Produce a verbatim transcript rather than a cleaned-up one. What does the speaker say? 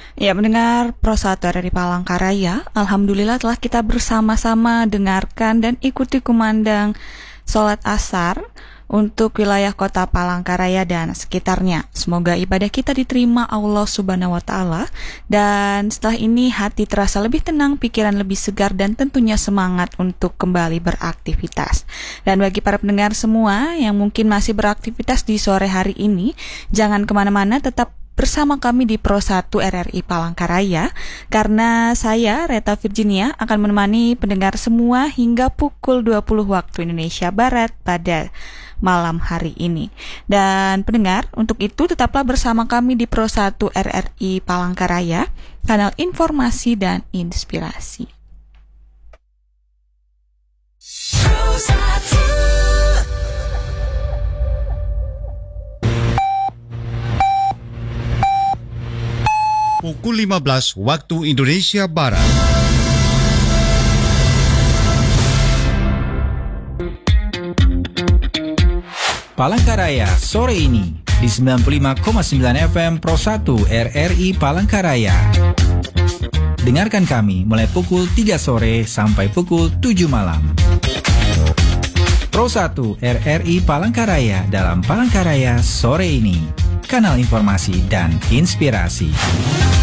Ya, mendengar Pro satu R R I Palangkaraya, Alhamdulillah telah kita bersama-sama dengarkan dan ikuti kumandang sholat asar untuk wilayah kota Palangkaraya dan sekitarnya. Semoga ibadah kita diterima Allah Subhanahu wa Ta'ala, dan setelah ini hati terasa lebih tenang, pikiran lebih segar, dan tentunya semangat untuk kembali beraktivitas. Dan bagi para pendengar semua yang mungkin masih beraktivitas di sore hari ini, jangan kemana-mana, tetap bersama kami di Pro satu R R I Palangkaraya, karena saya, Reta Virginia, akan menemani pendengar semua hingga pukul dua puluh waktu Indonesia Barat pada malam hari ini. Dan pendengar, untuk itu tetaplah bersama kami di Pro satu R R I Palangkaraya, kanal informasi dan inspirasi. Pro satu. Pukul lima belas waktu Indonesia Barat. Palangkaraya sore ini di sembilan puluh lima koma sembilan F M Pro satu R R I Palangkaraya. Dengarkan kami mulai pukul tiga sore sampai pukul tujuh malam. Pro satu R R I Palangkaraya dalam Palangkaraya sore ini. Kanal informasi dan inspirasi.